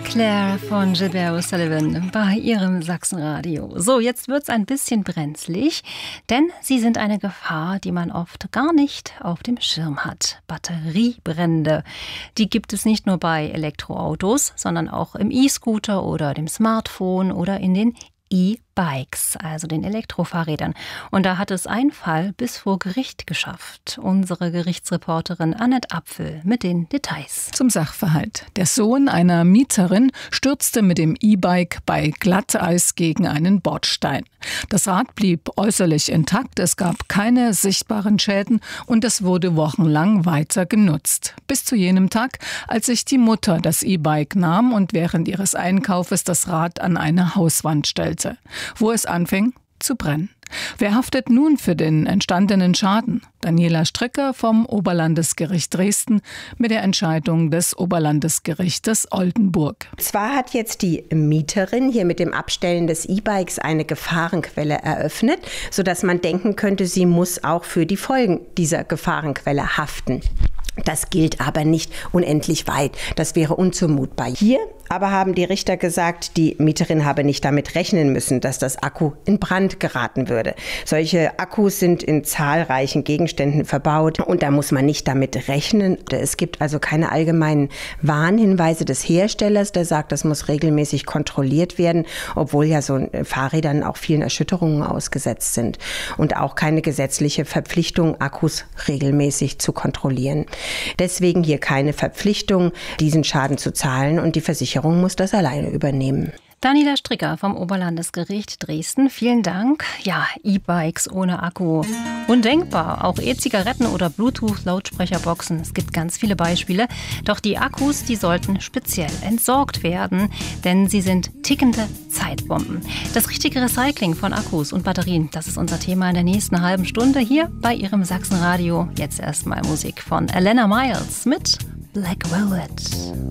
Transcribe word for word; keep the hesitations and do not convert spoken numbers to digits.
Claire von Gilbert O'Sullivan bei ihrem Sachsenradio. So, jetzt wird's ein bisschen brenzlig, denn sie sind eine Gefahr, die man oft gar nicht auf dem Schirm hat. Batteriebrände. Die gibt es nicht nur bei Elektroautos, sondern auch im E-Scooter oder dem Smartphone oder in den E-Bikes, also den Elektrofahrrädern. Und da hat es ein Fall bis vor Gericht geschafft. Unsere Gerichtsreporterin Annette Apfel mit den Details. Zum Sachverhalt. Der Sohn einer Mieterin stürzte mit dem E-Bike bei Glatteis gegen einen Bordstein. Das Rad blieb äußerlich intakt, es gab keine sichtbaren Schäden und es wurde wochenlang weiter genutzt. Bis zu jenem Tag, als sich die Mutter das E-Bike nahm und während ihres Einkaufes das Rad an eine Hauswand stellte, wo es anfing zu brennen. Wer haftet nun für den entstandenen Schaden? Daniela Stricker vom Oberlandesgericht Dresden mit der Entscheidung des Oberlandesgerichtes Oldenburg. Zwar hat jetzt die Mieterin hier mit dem Abstellen des E-Bikes eine Gefahrenquelle eröffnet, sodass man denken könnte, sie muss auch für die Folgen dieser Gefahrenquelle haften. Das gilt aber nicht unendlich weit. Das wäre unzumutbar. Hier aber haben die Richter gesagt, die Mieterin habe nicht damit rechnen müssen, dass das Akku in Brand geraten würde. Solche Akkus sind in zahlreichen Gegenständen verbaut und da muss man nicht damit rechnen. Es gibt also keine allgemeinen Warnhinweise des Herstellers, der sagt, das muss regelmäßig kontrolliert werden, obwohl ja so Fahrrädern auch vielen Erschütterungen ausgesetzt sind. Und auch keine gesetzliche Verpflichtung, Akkus regelmäßig zu kontrollieren. Deswegen hier keine Verpflichtung, diesen Schaden zu zahlen und die Versicherung muss das alleine übernehmen. Daniela Stricker vom Oberlandesgericht Dresden, vielen Dank. Ja, E-Bikes ohne Akku. Undenkbar. Auch E-Zigaretten oder Bluetooth-Lautsprecherboxen. Es gibt ganz viele Beispiele. Doch die Akkus, die sollten speziell entsorgt werden, denn sie sind tickende Zeitbomben. Das richtige Recycling von Akkus und Batterien, das ist unser Thema in der nächsten halben Stunde hier bei Ihrem Sachsenradio. Jetzt erstmal Musik von Elena Miles mit Black Velvet.